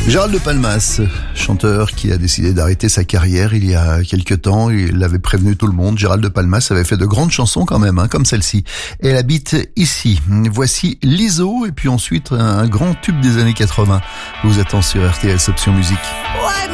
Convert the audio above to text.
Gérald de Palmas, chanteur qui a décidé d'arrêter sa carrière il y a quelques temps. Il avait prévenu tout le monde. Gérald de Palmas avait fait de grandes chansons quand même, comme celle-ci. Elle habite ici. Voici l'ISO et puis ensuite un grand tube des années 80. Vous attend sur RTL Option Musique. Ouais,